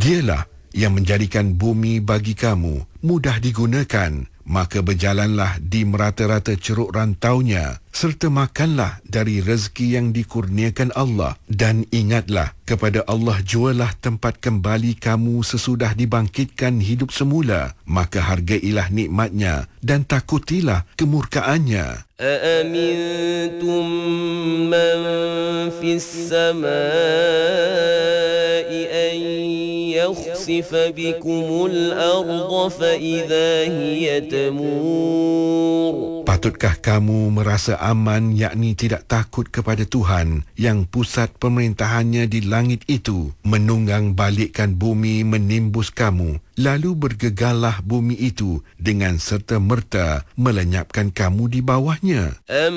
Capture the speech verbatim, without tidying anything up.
Dialah yang menjadikan bumi bagi kamu mudah digunakan, maka berjalanlah di merata-rata ceruk rantaunya, serta makanlah dari rezeki yang dikurniakan Allah. Dan ingatlah, kepada Allah jualah tempat kembali kamu sesudah dibangkitkan hidup semula, maka hargailah nikmatnya dan takutilah kemurkaannya. أأمنتم من في السماء أن يخسف بكم الأرض فإذا هي تمور. Patutkah kamu merasa aman, yakni tidak takut kepada Tuhan yang pusat pemerintahannya di langit itu menunggang balikkan bumi menimbus kamu, lalu bergegarlah bumi itu dengan serta merta melenyapkan kamu di bawahnya?